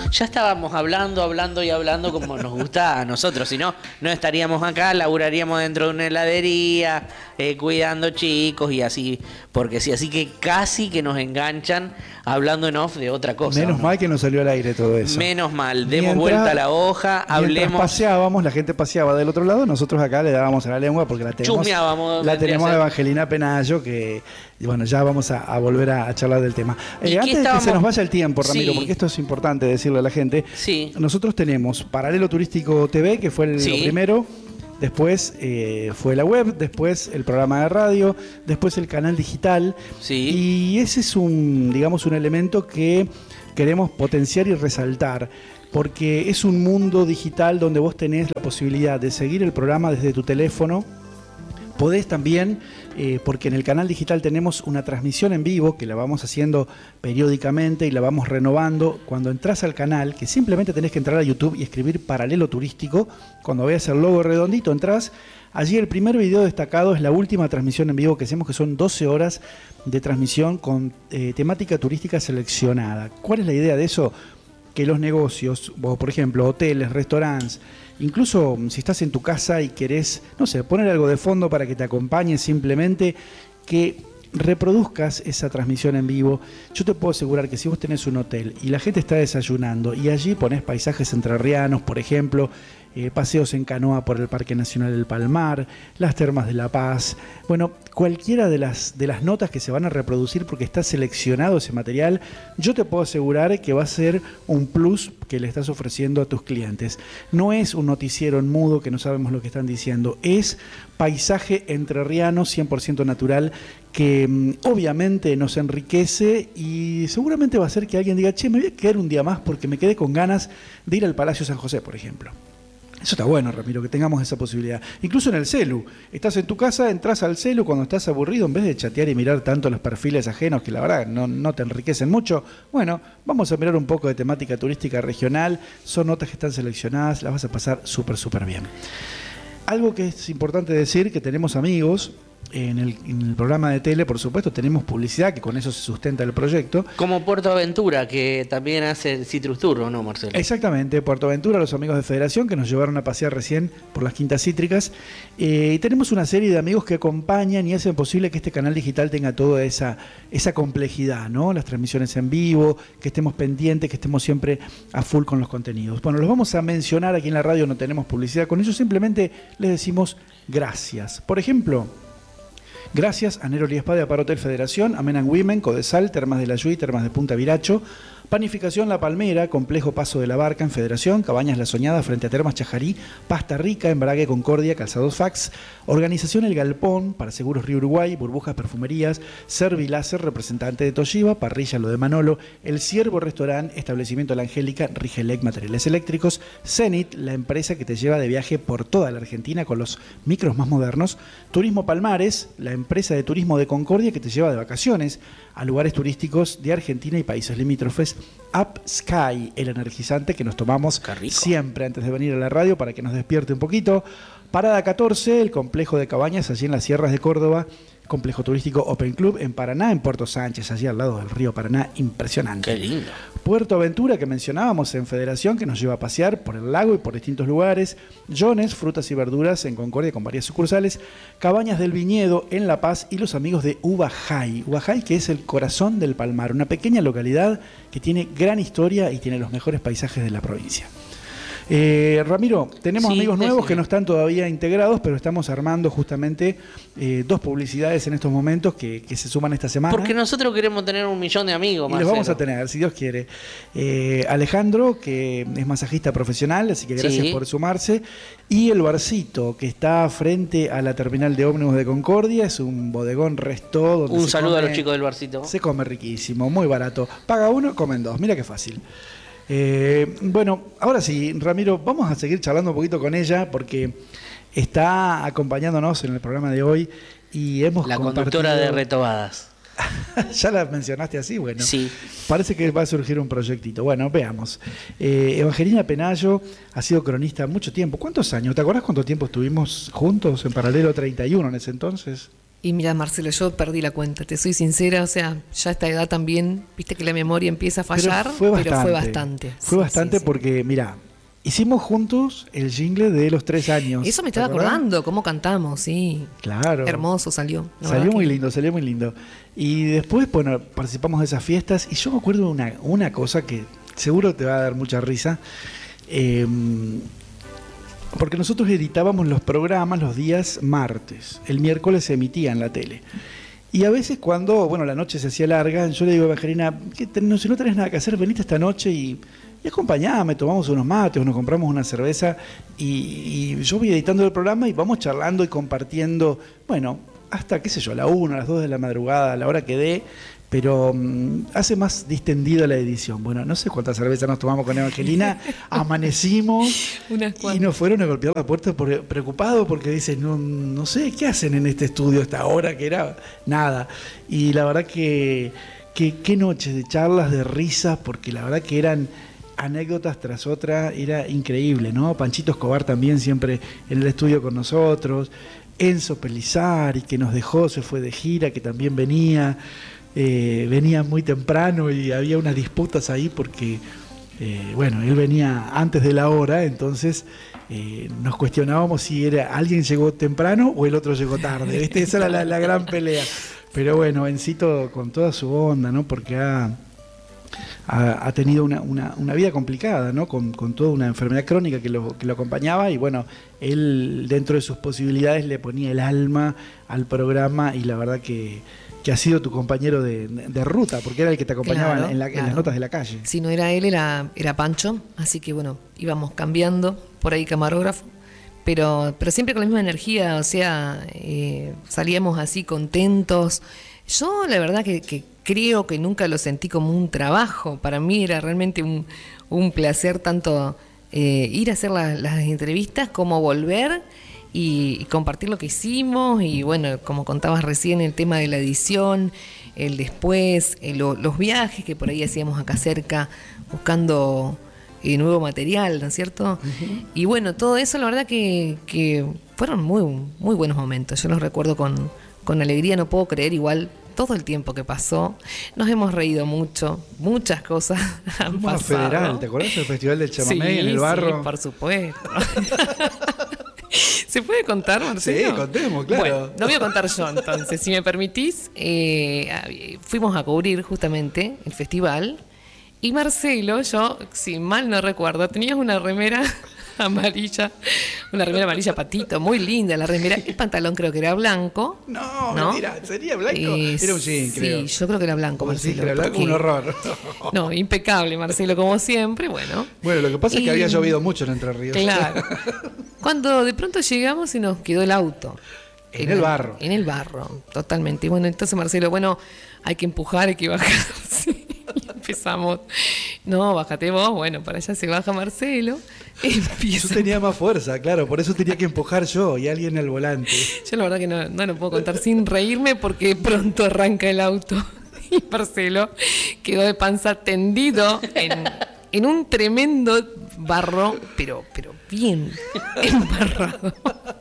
ya estábamos hablando y hablando como nos gusta a nosotros. Si no, no estaríamos acá, laburaríamos dentro de una heladería, cuidando chicos y así. Porque sí, así que casi que nos enganchan hablando en off de otra cosa. Menos mal que no salió al aire todo eso. Menos mal, demos vuelta a la hoja, hablemos. Mientras paseábamos, la gente paseaba del otro lado, nosotros acá le dábamos a la lengua porque la tenemos. Chusmeábamos. La tenemos a Evangelina Penayo, que bueno, ya vamos a volver a charlar del tema. Antes de que se nos vaya el tiempo, Ramiro, porque esto es importante decirle a la gente. Sí. Nosotros tenemos Paralelo Turístico TV, que fue lo primero. Después fue la web, después el programa de radio, después el canal digital. Sí. Y ese es un elemento que queremos potenciar y resaltar, porque es un mundo digital donde vos tenés la posibilidad de seguir el programa desde tu teléfono. Podés también, porque en el canal digital tenemos una transmisión en vivo que la vamos haciendo periódicamente y la vamos renovando. Cuando entras al canal, que simplemente tenés que entrar a YouTube y escribir Paralelo Turístico, cuando veas el logo redondito entras, allí el primer video destacado es la última transmisión en vivo que hacemos, que son 12 horas de transmisión con temática turística seleccionada. ¿Cuál es la idea de eso? Que los negocios, vos, por ejemplo, hoteles, restaurantes, incluso si estás en tu casa y querés, no sé, poner algo de fondo para que te acompañe, simplemente que reproduzcas esa transmisión en vivo. Yo te puedo asegurar que si vos tenés un hotel y la gente está desayunando y allí ponés paisajes entrerrianos, por ejemplo, paseos en canoa por el Parque Nacional del Palmar, las Termas de La Paz, bueno, cualquiera de las notas que se van a reproducir porque está seleccionado ese material, yo te puedo asegurar que va a ser un plus que le estás ofreciendo a tus clientes. No es un noticiero en mudo que no sabemos lo que están diciendo, es paisaje entrerriano 100% natural que obviamente nos enriquece y seguramente va a hacer que alguien diga, che, me voy a quedar un día más porque me quedé con ganas de ir al Palacio San José, por ejemplo. Eso está bueno, Ramiro, que tengamos esa posibilidad. Incluso en el celu. Estás en tu casa, entras al celu cuando estás aburrido, en vez de chatear y mirar tanto los perfiles ajenos que la verdad no te enriquecen mucho. Bueno, vamos a mirar un poco de temática turística regional. Son notas que están seleccionadas, las vas a pasar súper bien. Algo que es importante decir, que tenemos amigos. En el programa de tele, por supuesto, tenemos publicidad, que con eso se sustenta el proyecto. Como Puerto Aventura, que también hace el Citrus Tour, ¿o no, Marcelo? Exactamente, Puerto Aventura, los amigos de Federación, que nos llevaron a pasear recién por las Quintas Cítricas. Y tenemos una serie de amigos que acompañan y hacen posible que este canal digital tenga toda esa complejidad, ¿no? Las transmisiones en vivo, que estemos pendientes, que estemos siempre a full con los contenidos. Bueno, los vamos a mencionar aquí en la radio, no tenemos publicidad con ellos, simplemente les decimos gracias. Por ejemplo, gracias a Nero y Espada para Hotel Federación, a Men and Women, Codesal, Termas de la Yui, Termas de Punta Viracho, Panificación La Palmera, Complejo Paso de la Barca en Federación, Cabañas La Soñada frente a Termas Chajarí, Pasta Rica, Embrague Concordia, Calzados Fax, Organización El Galpón, para Seguros Río Uruguay, Burbujas Perfumerías, Serviláser, representante de Toshiba, Parrilla Lo de Manolo, El Ciervo Restaurant, Establecimiento La Angélica, Rigelec Materiales Eléctricos, Zenit, la empresa que te lleva de viaje por toda la Argentina con los micros más modernos, Turismo Palmares, la empresa de turismo de Concordia que te lleva de vacaciones a lugares turísticos de Argentina y países limítrofes, Up Sky, el energizante que nos tomamos siempre antes de venir a la radio para que nos despierte un poquito. Parada 14, el complejo de cabañas allí en las sierras de Córdoba, complejo turístico Open Club en Paraná, en Puerto Sánchez, allí al lado del río Paraná, impresionante. Qué lindo. Puerto Aventura, que mencionábamos en Federación, que nos lleva a pasear por el lago y por distintos lugares. Jones, frutas y verduras en Concordia con varias sucursales. Cabañas del Viñedo en La Paz y los amigos de Ubajay. Ubajay, que es el corazón del Palmar, una pequeña localidad que tiene gran historia y tiene los mejores paisajes de la provincia. Ramiro, tenemos amigos nuevos que no están todavía integrados, pero estamos armando justamente 2 publicidades en estos momentos que se suman esta semana. Porque nosotros queremos tener 1 millón de amigos, Marcelo. Y los vamos a tener, si Dios quiere. Alejandro, que es masajista profesional, así que gracias por sumarse. Y el Barcito, que está frente a la terminal de ómnibus de Concordia, es un bodegón resto. Donde un saludo a los chicos del Barcito. Se come riquísimo, muy barato. Paga 1, comen 2, mira qué fácil. Bueno, ahora sí, Ramiro, vamos a seguir charlando un poquito con ella porque está acompañándonos en el programa de hoy y hemos compartido... conductora de Retobadas. Ya la mencionaste así, bueno. Sí. Parece que va a surgir un proyectito. Bueno, veamos. Evangelina Penayo ha sido cronista mucho tiempo. ¿Cuántos años? ¿Te acordás cuánto tiempo estuvimos juntos en Paralelo 31 en ese entonces? Y mira, Marcelo, yo perdí la cuenta, te soy sincera, o sea, ya a esta edad también, viste que la memoria empieza a fallar, pero fue bastante. Fue bastante porque, mira, hicimos juntos el jingle de los 3 años. Eso me estaba acordando, cómo cantamos, sí. Claro. Hermoso salió. Salió muy lindo, salió muy lindo. Y después, bueno, participamos de esas fiestas y yo me acuerdo de una cosa que seguro te va a dar mucha risa. Porque nosotros editábamos los programas los días martes. El miércoles se emitía en la tele. Y a veces cuando, bueno, la noche se hacía larga, yo le digo a Evangelina, si no tenés nada que hacer, venite esta noche y acompañame, tomamos unos mates, nos compramos una cerveza y yo voy editando el programa y vamos charlando y compartiendo, bueno, hasta, qué sé yo, a la 1, a las 2 de la madrugada, a la hora que dé, pero hace más distendida la edición. Bueno, no sé cuántas cervezas nos tomamos con Evangelina, amanecimos y nos fueron a golpear la puerta preocupados porque dicen, no sé, ¿qué hacen en este estudio a esta hora? Que era nada. Y la verdad que qué noches de charlas, de risas, porque la verdad que eran anécdotas tras otra, era increíble, ¿no? Panchito Escobar también siempre en el estudio con nosotros, Enzo Pelizari, que nos dejó, se fue de gira, que también venía muy temprano y había unas disputas ahí porque, bueno, él venía antes de la hora, entonces nos cuestionábamos si alguien llegó temprano o el otro llegó tarde, ¿viste? Esa era la gran pelea. Pero bueno, Encito con toda su onda, ¿no? Porque ha tenido una vida complicada, ¿no? Con toda una enfermedad crónica que lo acompañaba y bueno, él dentro de sus posibilidades le ponía el alma al programa y la verdad que ha sido tu compañero de ruta, porque era el que te acompañaba claro, en las notas de la calle. Si no era él, era Pancho, así que bueno, íbamos cambiando, por ahí camarógrafo, pero siempre con la misma energía, o sea, salíamos así contentos. Yo la verdad que creo que nunca lo sentí como un trabajo, para mí era realmente un placer tanto ir a hacer las entrevistas como volver y compartir lo que hicimos y bueno, como contabas recién, el tema de la edición, el después, los viajes que por ahí hacíamos acá cerca buscando nuevo material, ¿no es cierto? Uh-huh. Y bueno, todo eso la verdad que fueron muy, muy buenos momentos, yo los recuerdo con alegría, no puedo creer igual todo el tiempo que pasó, nos hemos reído mucho, muchas cosas han pasado. Federal, ¿te acuerdas del Festival del Chamamé sí, en el barro? Sí, por supuesto. ¿Se puede contar, Marcelo? Sí, contemos, claro. Bueno, no voy a contar yo entonces, si me permitís. Fuimos a cubrir justamente el festival y Marcelo, yo, si mal no recuerdo, tenías una remera amarilla, patito, muy linda la remera. El pantalón creo que era blanco. No, mentira, ¿sería blanco? Era un jean, creo. Sí, yo creo que era blanco, Marcelo. Era blanco, un horror. No, impecable, Marcelo, como siempre, bueno. Bueno, lo que pasa es que había llovido mucho en Entre Ríos. Claro. Cuando de pronto llegamos y nos quedó el auto. En el barro. En el barro, totalmente. Y bueno, entonces Marcelo, bueno, hay que empujar, hay que bajar. Sí, y empezamos. No, bájate vos. Bueno, para allá se baja Marcelo. Yo tenía más fuerza, claro, por eso tenía que empujar yo y alguien al volante. Yo la verdad que no lo puedo contar sin reírme porque pronto arranca el auto y Marcelo quedó de panza tendido en un tremendo barro, pero bien embarrado.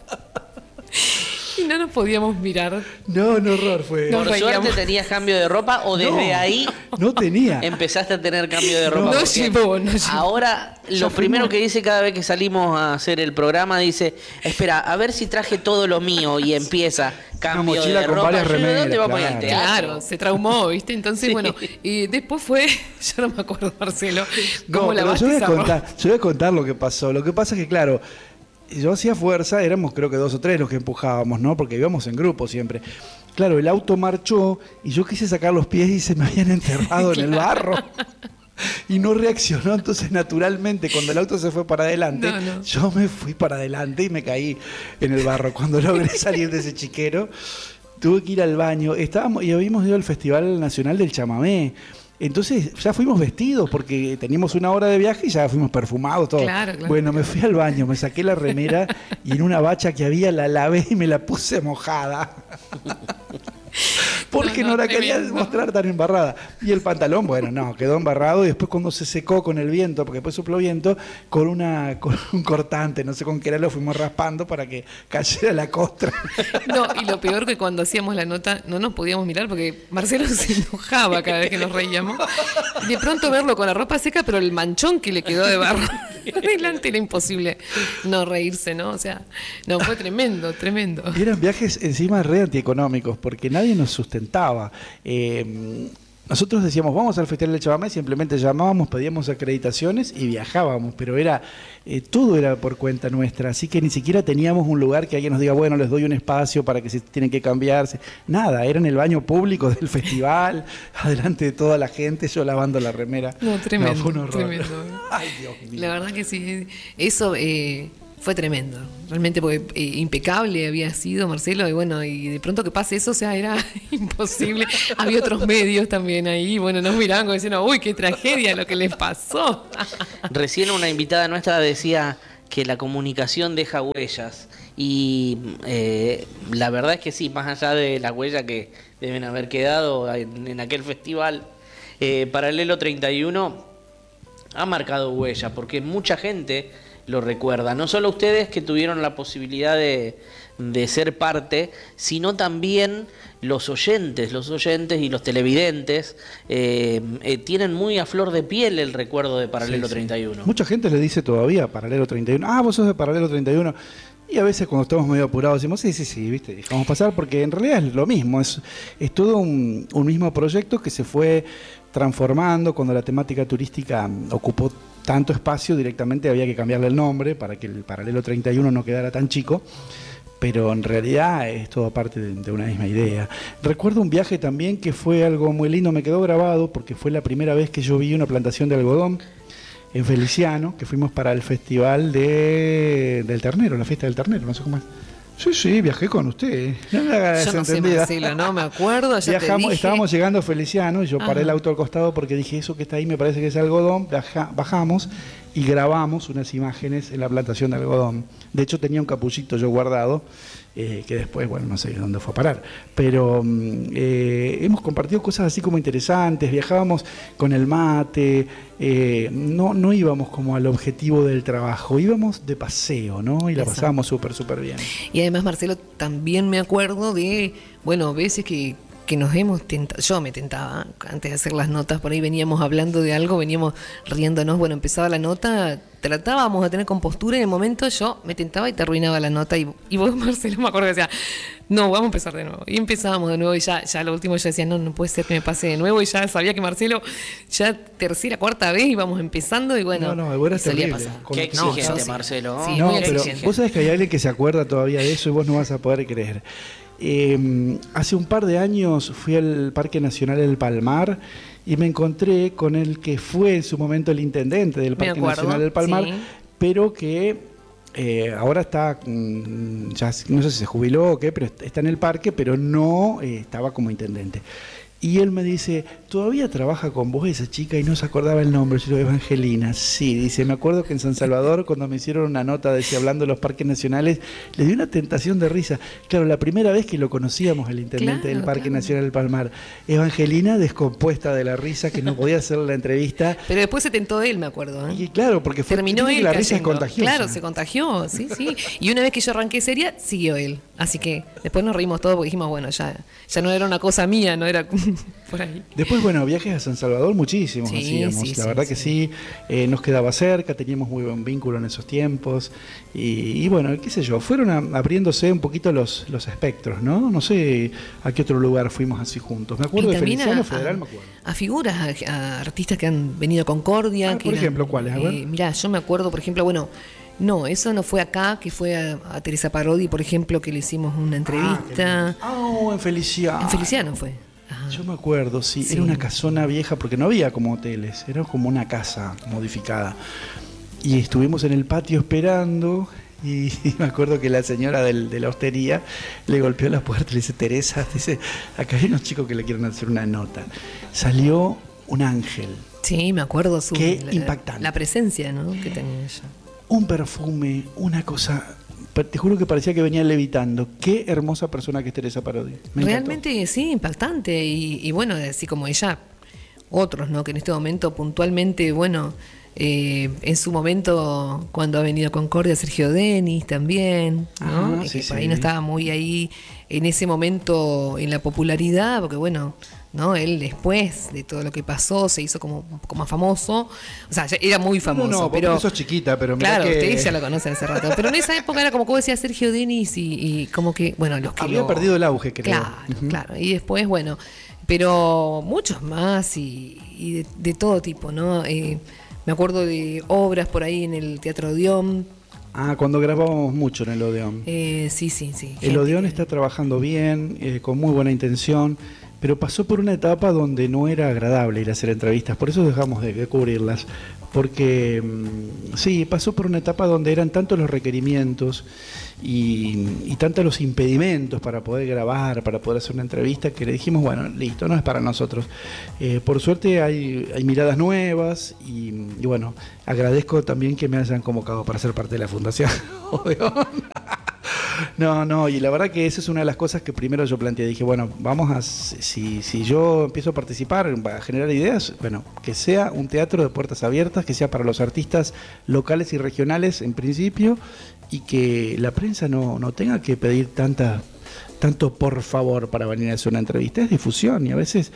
Y no nos podíamos mirar. No, horror fue. ¿Por suerte tenías cambio de ropa o desde ahí no tenía. Empezaste a tener cambio de ropa? No llevó. Ahora lo primero que dice cada vez que salimos a hacer el programa dice, espera, a ver si traje todo lo mío y empieza cambio de ropa. ¿Dónde vamos a ir? Claro, se traumó, ¿viste? Entonces, bueno, y después fue, yo no me acuerdo, Marcelo, cómo yo voy a contar lo que pasó. Lo que pasa es que, claro, yo hacía fuerza, éramos creo que 2 o 3 los que empujábamos, ¿no? Porque íbamos en grupo siempre. Claro, el auto marchó y yo quise sacar los pies y se me habían enterrado en el barro. Y no reaccionó, entonces naturalmente cuando el auto se fue para adelante, yo me fui para adelante y me caí en el barro. Cuando logré salir de ese chiquero, tuve que ir al baño. Y habíamos ido al Festival Nacional del Chamamé. Entonces ya fuimos vestidos porque teníamos 1 hora de viaje y ya fuimos perfumados todos. Claro. Bueno, me fui al baño, me saqué la remera y en una bacha que había la lavé y me la puse mojada. porque no la quería mostrar tan embarrada. Y el pantalón, bueno, no, quedó embarrado y después cuando se secó con el viento, porque después sopló viento, con un cortante, no sé con qué era, lo fuimos raspando para que cayera la costra. No, y lo peor que cuando hacíamos la nota no nos podíamos mirar porque Marcelo se enojaba cada vez que nos reíamos. Y de pronto verlo con la ropa seca, pero el manchón que le quedó de barro adelante era imposible no reírse, ¿no? O sea, no, fue tremendo, tremendo. Y eran viajes encima re antieconómicos, porque nadie nos sustentaba. Nosotros decíamos, vamos al Festival del Chamamé, simplemente llamábamos, pedíamos acreditaciones y viajábamos, pero todo era por cuenta nuestra, así que ni siquiera teníamos un lugar que alguien nos diga, bueno, les doy un espacio para que se tienen que cambiarse. Nada, era en el baño público del festival, adelante de toda la gente, yo lavando la remera. No, tremendo, fue un horror. tremendo. Ay, Dios mío. La verdad que sí, eso fue tremendo, realmente porque impecable había sido Marcelo y bueno, y de pronto que pase eso, o sea, era imposible. Había otros medios también ahí, bueno, nos miraban como diciendo, uy, qué tragedia lo que les pasó. Recién una invitada nuestra decía que la comunicación deja huellas y la verdad es que sí, más allá de las huellas que deben haber quedado en aquel festival, Paralelo 31 ha marcado huella porque mucha gente lo recuerda, no solo ustedes que tuvieron la posibilidad de ser parte, sino también los oyentes y los televidentes tienen muy a flor de piel el recuerdo de Paralelo 31. Mucha gente le dice todavía Paralelo 31, vos sos de Paralelo 31. Y a veces cuando estamos medio apurados decimos, sí, viste, dejamos pasar, porque en realidad es lo mismo, es todo un mismo proyecto que se fue transformando cuando la temática turística ocupó tanto espacio, directamente había que cambiarle el nombre para que el Paralelo 31 no quedara tan chico, pero en realidad es todo parte de una misma idea. Recuerdo un viaje también que fue algo muy lindo, me quedó grabado porque fue la primera vez que yo vi una plantación de algodón en Feliciano, que fuimos para el festival del ternero, la fiesta del ternero, no sé cómo es. Sí, viajé con usted. Yo no sé, Marcelo, no me acuerdo. Viajamos, estábamos llegando a Feliciano y yo paré el auto al costado porque dije, eso que está ahí me parece que es algodón. Bajamos y grabamos unas imágenes en la plantación de algodón. De hecho tenía un capullito yo guardado, que después, bueno, no sé dónde fue a parar. Pero hemos compartido cosas así como interesantes, viajábamos con el mate, no íbamos como al objetivo del trabajo, íbamos de paseo, ¿no? Y la pasábamos súper bien. Y además, Marcelo, también me acuerdo de, bueno, veces que nos hemos tentado, yo me tentaba, antes de hacer las notas, por ahí veníamos hablando de algo, veníamos riéndonos, bueno, empezaba la nota, tratábamos de tener compostura y en el momento yo me tentaba y te arruinaba la nota y vos, Marcelo, me acuerdo que decía, no, vamos a empezar de nuevo. Y empezábamos de nuevo y ya lo último yo decía, no puede ser que me pase de nuevo y ya sabía que Marcelo, ya tercera, cuarta vez íbamos empezando y bueno, no, solía pasar. Qué exigente, Marcelo. Sí, no, muy pero exigente. vos sabés que hay alguien que se acuerda todavía de eso y vos no vas a poder creer. Hace un par de años fui al Parque Nacional del Palmar y me encontré con el que fue en su momento el intendente del Parque Nacional del Palmar, sí. pero que ahora está, ya no sé si se jubiló o qué, pero está en el parque, pero no estaba como intendente. Y él me dice, ¿todavía trabaja con vos esa chica? Y no se acordaba el nombre. Yo digo, Evangelina. Sí, dice, me acuerdo que en San Salvador, cuando me hicieron una nota, decía, hablando de los parques nacionales, le dio una tentación de risa. Claro, la primera vez que lo conocíamos, el intendente del Parque Nacional del Palmar. Evangelina descompuesta de la risa, que no podía hacer la entrevista. Pero después se tentó él, me acuerdo. Y claro, porque terminó él la cayendo. risa es contagiosa. Claro, se contagió, sí. Y una vez que yo arranqué seria, siguió él. Así que después nos reímos todos porque dijimos, bueno, ya no era una cosa mía, no era por ahí. Después, bueno, viajes a San Salvador muchísimos hacíamos. La verdad que sí, nos quedaba cerca, teníamos muy buen vínculo en esos tiempos. Y bueno, qué sé yo, fueron abriéndose un poquito los espectros, ¿no? No sé a qué otro lugar fuimos así juntos. Me acuerdo de Feliciano Federal, me acuerdo. A figuras, a artistas que han venido a Concordia. Por ejemplo, ¿cuáles? A ver. Mirá, yo me acuerdo, por ejemplo, bueno, no, eso no fue acá, que fue a Teresa Parodi, por ejemplo, que le hicimos una entrevista. En Feliciano. En Feliciano fue. Ajá. Yo me acuerdo, sí, era una casona vieja, porque no había como hoteles, era como una casa modificada. Y estuvimos en el patio esperando, y me acuerdo que la señora de la hostería le golpeó la puerta y le dice, Teresa, dice, acá hay unos chicos que le quieren hacer una nota. Salió un ángel. Sí, me acuerdo Qué impactante. La presencia, ¿no?, que tenía ella. Un perfume, una cosa te juro que parecía que venía levitando. Qué hermosa persona que es Teresa Parodi. Me Realmente encantó. sí, impactante. Y bueno, así como ella, otros, ¿no? Que en este momento puntualmente, bueno, en su momento, cuando ha venido Concordia, Sergio Denis también, ¿no? Ah, sí, Que por sí. ahí no estaba muy ahí en ese momento en la popularidad, porque bueno, ¿no? Él después de todo lo que pasó se hizo como un poco más famoso. O sea, ya era muy famoso. No, pero vos sos chiquita, pero mirá claro, que ustedes ya lo conocen hace rato. Pero en esa época era como decía Sergio Denis y como que, bueno, los que había perdido el auge, creo. Claro, claro. Y después, bueno, pero muchos más y de todo tipo, ¿no? Me acuerdo de obras por ahí en el Teatro Odeón. Ah, cuando grabábamos mucho en el Odeón. Sí. El Odeón está trabajando bien, con muy buena intención, pero pasó por una etapa donde no era agradable ir a hacer entrevistas, por eso dejamos de cubrirlas, porque sí, pasó por una etapa donde eran tantos los requerimientos y tantos los impedimentos para poder grabar, para poder hacer una entrevista, que le dijimos, bueno, listo, no es para nosotros. Por suerte hay miradas nuevas y bueno, agradezco también que me hayan convocado para ser parte de la Fundación Odeón. No, y la verdad que esa es una de las cosas que primero yo planteé. Dije, bueno, si yo empiezo a participar, a generar ideas, bueno, que sea un teatro de puertas abiertas, que sea para los artistas locales y regionales en principio, y que la prensa no tenga que pedir tanto por favor para venir a hacer una entrevista. Es difusión y a veces,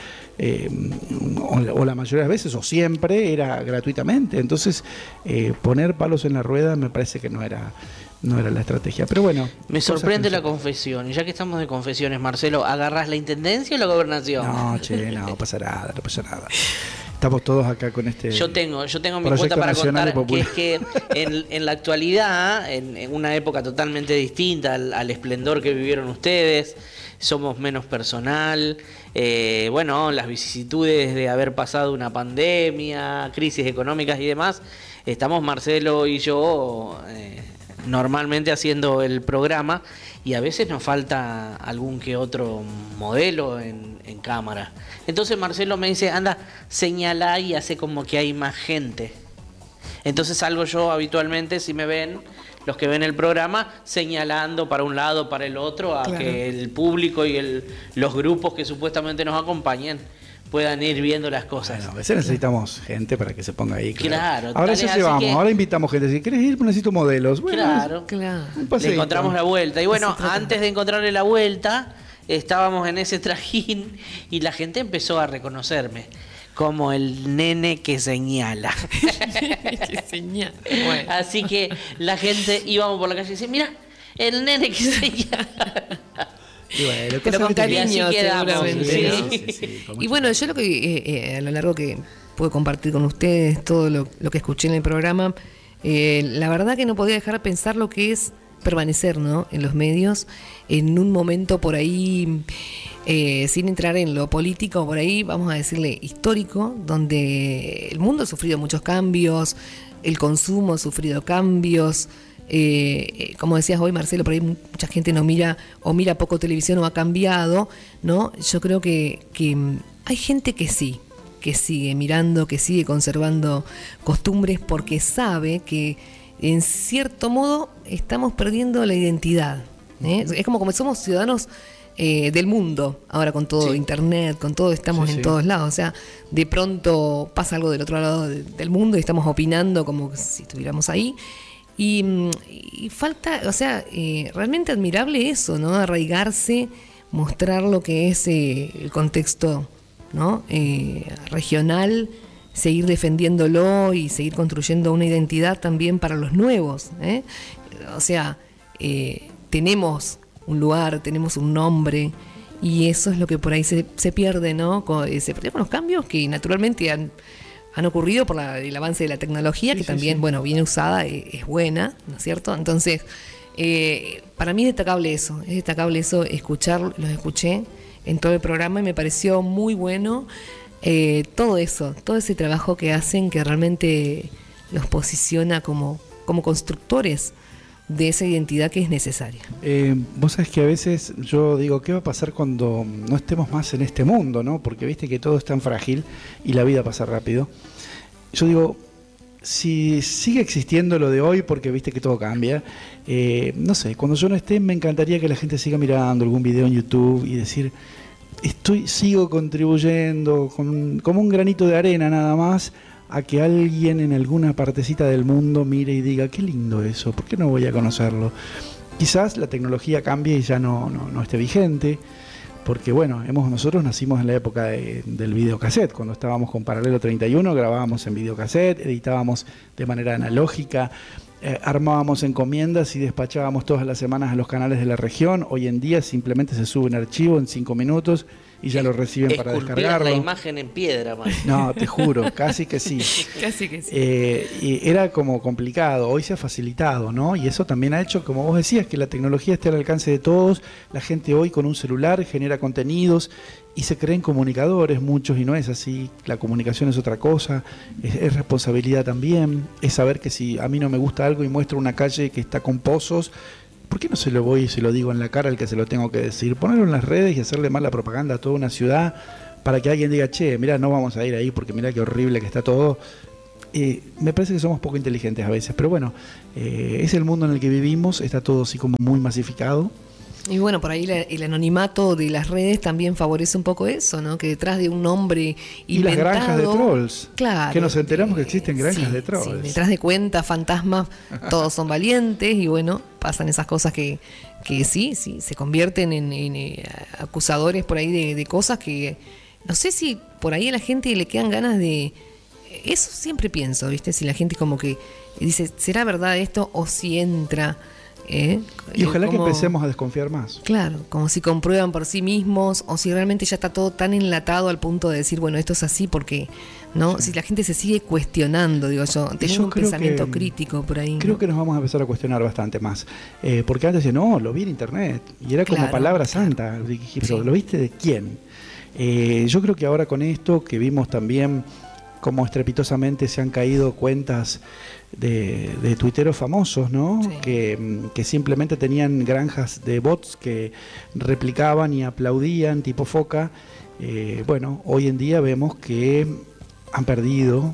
o la mayoría de las veces, o siempre, era gratuitamente. Entonces, poner palos en la rueda me parece que no era la estrategia, pero bueno. Me sorprende la confesión. Y ya que estamos de confesiones, Marcelo, ¿agarrás la intendencia o la gobernación? No pasa nada. Estamos todos acá con este. Yo tengo mi proyecto cuota para nacional y contar, que popular. es que en la actualidad, en una época totalmente distinta al esplendor que vivieron ustedes, somos menos personal, bueno, las vicisitudes de haber pasado una pandemia, crisis económicas y demás, estamos Marcelo y yo normalmente haciendo el programa y a veces nos falta algún que otro modelo en cámara. Entonces Marcelo me dice, anda, señalá y hace como que hay más gente. Entonces salgo yo habitualmente, si me ven, los que ven el programa, señalando para un lado, para el otro, a que el público y los grupos que supuestamente nos acompañen puedan ir viendo las cosas. Bueno, a veces necesitamos gente para que se ponga ahí. Claro. Ahora ya llevamos, ahora invitamos gente. Si querés ir, necesito modelos. Bueno, Claro. un Le paseíto. encontramos la vuelta. Y bueno, antes de encontrarle la vuelta, estábamos en ese trajín y la gente empezó a reconocerme como el nene que señala. Qué señal. Bueno. Así que la gente íbamos por la calle y decía, mira, el nene que señala. Y bueno, Pero con cariño, así quedamos, seguramente, ¿no? Sí, con Y mucho bueno, yo lo que a lo largo que pude compartir con ustedes, todo lo que escuché en el programa, la verdad que no podía dejar de pensar lo que es permanecer, ¿no?, en los medios, en un momento por ahí, sin entrar en lo político, por ahí, vamos a decirle, histórico, donde el mundo ha sufrido muchos cambios, el consumo ha sufrido cambios. Como decías hoy, Marcelo, por ahí mucha gente no mira o mira poco televisión o ha cambiado, ¿no? Yo creo que hay gente que sí, que sigue mirando, que sigue conservando costumbres porque sabe que en cierto modo estamos perdiendo la identidad. Es como somos ciudadanos del mundo, ahora con todo internet, con todo, estamos en todos lados. O sea, de pronto pasa algo del otro lado del mundo y estamos opinando como si estuviéramos ahí. Y falta, o sea, realmente admirable eso, ¿no? Arraigarse, mostrar lo que es el contexto, ¿no? Regional, seguir defendiéndolo y seguir construyendo una identidad también para los nuevos, ¿eh? O sea, tenemos un lugar, tenemos un nombre y eso es lo que por ahí se pierde, ¿no? Se pierde con los cambios que naturalmente han ocurrido por el avance de la tecnología, que también, bueno, bien usada, es buena, ¿no es cierto? Entonces, para mí es destacable eso, los escuché en todo el programa y me pareció muy bueno todo eso, todo ese trabajo que hacen que realmente los posiciona como constructores de esa identidad que es necesaria. Vos sabés que a veces yo digo, ¿qué va a pasar cuando no estemos más en este mundo, ¿no? Porque viste que todo es tan frágil y la vida pasa rápido. Yo digo, si sigue existiendo lo de hoy, porque viste que todo cambia, no sé, cuando yo no esté me encantaría que la gente siga mirando algún video en YouTube y decir, sigo contribuyendo como un granito de arena nada más a que alguien en alguna partecita del mundo mire y diga, qué lindo eso, ¿por qué no voy a conocerlo? Quizás la tecnología cambie y ya no esté vigente, porque bueno, nosotros nacimos en la época del videocassette, cuando estábamos con Paralelo 31, grabábamos en videocassette, editábamos de manera analógica, armábamos encomiendas y despachábamos todas las semanas a los canales de la región. Hoy en día simplemente se sube un archivo en 5 minutos y ya lo reciben para descargarlo. La imagen en piedra, man. No, te juro, casi que sí. Casi que sí. Y era como complicado, hoy se ha facilitado, ¿no? Y eso también ha hecho, como vos decías, que la tecnología esté al alcance de todos. La gente hoy con un celular genera contenidos y se creen comunicadores, muchos, y no es así. La comunicación es otra cosa, es responsabilidad también, es saber que si a mí no me gusta algo y muestro una calle que está con pozos, ¿por qué no se lo voy y se lo digo en la cara al que se lo tengo que decir? Ponerlo en las redes y hacerle mala propaganda a toda una ciudad para que alguien diga, che, mirá, no vamos a ir ahí porque mirá qué horrible que está todo. Me parece que somos poco inteligentes a veces, pero bueno, es el mundo en el que vivimos, está todo así como muy masificado. Y bueno, por ahí el anonimato de las redes también favorece un poco eso, ¿no? Que detrás de un nombre inventado... Y las granjas de trolls. Claro. Que nos enteramos que existen granjas de trolls. Sí, detrás de cuentas, fantasmas, todos son valientes y bueno, pasan esas cosas que sí, se convierten en acusadores por ahí de cosas que... No sé si por ahí a la gente le quedan ganas de... Eso siempre pienso, ¿viste? Si la gente como que dice, ¿será verdad esto? O si entra... Y ojalá que empecemos a desconfiar más. Claro, como si comprueban por sí mismos o si realmente ya está todo tan enlatado al punto de decir, bueno, esto es así porque, ¿no? Sí. Si la gente se sigue cuestionando, digo yo, tener un pensamiento crítico por ahí. Creo ¿no? que nos vamos a empezar a cuestionar bastante más. Porque antes decían, no, lo vi en internet. Y era como palabra santa. Sí. ¿Lo viste de quién? Yo creo que ahora con esto, que vimos también cómo estrepitosamente se han caído cuentas de tuiteros famosos, ¿no? Sí. Que simplemente tenían granjas de bots que replicaban y aplaudían tipo foca. Bueno, hoy en día vemos que han perdido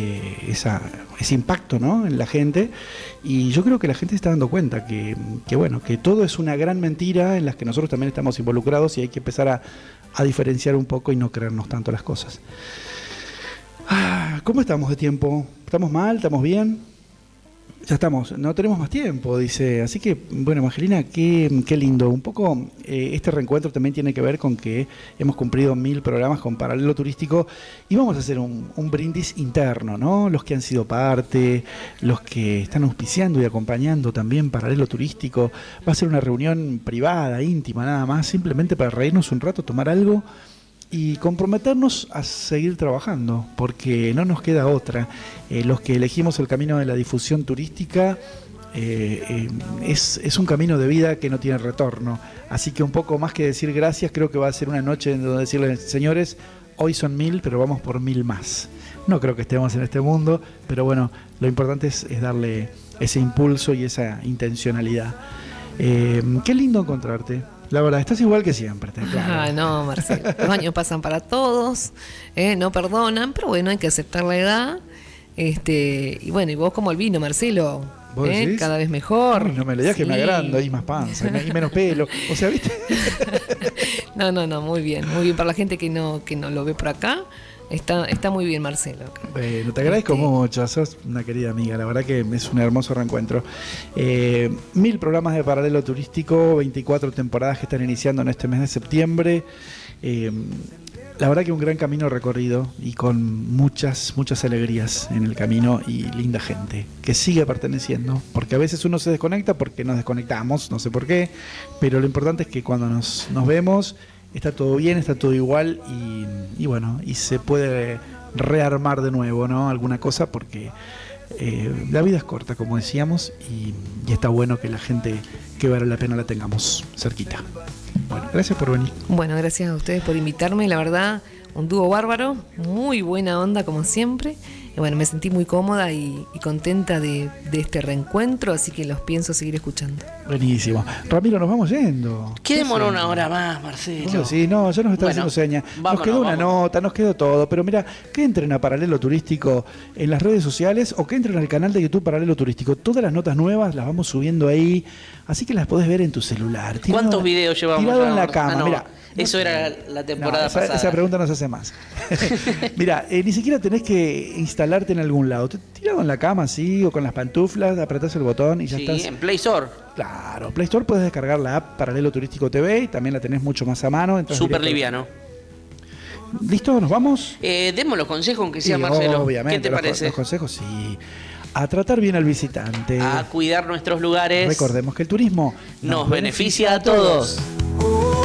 ese impacto, ¿no? En la gente, y yo creo que la gente se está dando cuenta que bueno, que todo es una gran mentira en las que nosotros también estamos involucrados y hay que empezar a diferenciar un poco y no creernos tanto las cosas. ¿Cómo estamos de tiempo? ¿Estamos mal? ¿Estamos bien? Ya estamos, no tenemos más tiempo, dice. Así que, bueno, Angelina, qué lindo. Un poco este reencuentro también tiene que ver con que hemos cumplido 1000 programas con Paralelo Turístico y vamos a hacer un brindis interno, ¿no? Los que han sido parte, los que están auspiciando y acompañando también Paralelo Turístico. Va a ser una reunión privada, íntima, nada más, simplemente para reírnos un rato, tomar algo y comprometernos a seguir trabajando, porque no nos queda otra. Los que elegimos el camino de la difusión turística es un camino de vida que no tiene retorno. Así que un poco más que decir gracias, creo que va a ser una noche en donde decirles, señores, hoy son 1000, pero vamos por 1000 más. No creo que estemos en este mundo, pero bueno, lo importante es darle ese impulso y esa intencionalidad. Qué lindo encontrarte. La verdad, estás igual que siempre, claro. Ah, no, Marcelo. Los años pasan para todos, no perdonan, pero bueno, hay que aceptar la edad. Y bueno, y vos como el vino, Marcelo, cada vez mejor. No me le digas que me agrando, hay más panza y menos pelo. O sea, ¿viste? No, muy bien. Muy bien para la gente que no lo ve por acá. Está muy bien, Marcelo. Bueno, te agradezco mucho, sos una querida amiga, la verdad que es un hermoso reencuentro. 1000 programas de Paralelo Turístico, 24 temporadas que están iniciando en este mes de septiembre. La verdad que un gran camino recorrido y con muchas alegrías en el camino y linda gente que sigue perteneciendo, porque a veces uno se desconecta porque nos desconectamos, no sé por qué, pero lo importante es que cuando nos vemos está todo bien, está todo igual y bueno, y se puede rearmar de nuevo, ¿no? Alguna cosa, porque la vida es corta, como decíamos, y está bueno que la gente que vale la pena la tengamos cerquita. Bueno, gracias por venir. Bueno, gracias a ustedes por invitarme, la verdad, un dúo bárbaro, muy buena onda como siempre. Y bueno, me sentí muy cómoda y contenta de este reencuentro, así que los pienso seguir escuchando. Buenísimo. Ramiro, nos vamos yendo. Quedémonos una hora más, Marcelo. Sí, no, ya nos está Bueno, haciendo señas. Nos vámonos, quedó una vámonos. nota, nos quedó todo. Pero mira, que entren a Paralelo Turístico en las redes sociales o que entren al canal de YouTube Paralelo Turístico. Todas las notas nuevas las vamos subiendo ahí. Así que las podés ver en tu celular. ¿Cuántos videos llevamos? Tirado ya, en la Marcelo? cama, Ah, no, mira. Eso era la temporada pasada. Esa pregunta no se hace más. Mira, ni siquiera tenés que instalarte en algún lado. Tirado en la cama así o con las pantuflas, apretás el botón y ya Sí, estás. en Play Store. Claro, Play Store puedes descargar la app Paralelo Turístico TV y también la tenés mucho más a mano. entras Súper directo. liviano. ¿Listo? ¿Nos vamos? Demos los consejos, aunque sea Sí, Marcelo. obviamente, ¿Qué te los parece? Los consejos, sí. A tratar bien al visitante. A cuidar nuestros lugares. Recordemos que el turismo Nos beneficia a todos.